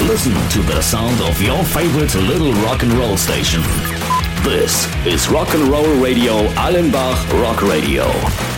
Listen to the sound of your favorite little rock and roll station. This is Rock and Roll Radio Allenbach Rock Radio.